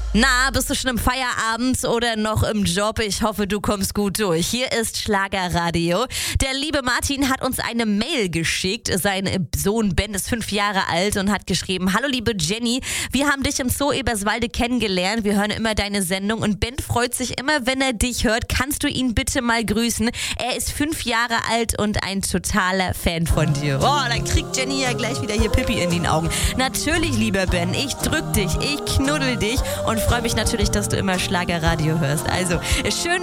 Na, bist du schon im Feierabend oder noch im Job? Ich hoffe, du kommst gut durch. Hier ist Schlagerradio. Der liebe Martin hat uns eine Mail geschickt. Sein Sohn Ben ist 5 Jahre alt und hat geschrieben: Hallo liebe Jenny, wir haben dich im Zoo Eberswalde kennengelernt. Wir hören immer deine Sendung und Ben freut sich immer, wenn er dich hört. Kannst du ihn bitte mal grüßen? Er ist 5 Jahre alt und ein totaler Fan von dir. Oh, dann kriegt Jenny ja gleich wieder hier Pippi in den Augen. Natürlich, lieber Ben, ich drück dich, ich knuddel dich und freue mich natürlich, dass du immer Schlagerradio hörst. Also, schön